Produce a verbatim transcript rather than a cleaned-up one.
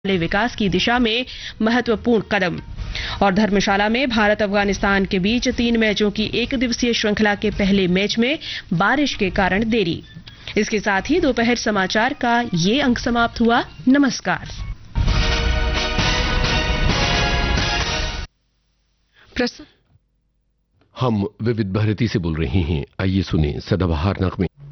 विकास की दिशा में महत्वपूर्ण कदम। और धर्मशाला में भारत अफगानिस्तान के बीच तीन मैचों की एक दिवसीय श्रृंखला के पहले मैच में बारिश के कारण देरी। इसके साथ ही दोपहर समाचार का ये अंक समाप्त हुआ। नमस्कार। हम विविध भारती से बोल रहे हैं। आइए सुने सदाबहार नगमे।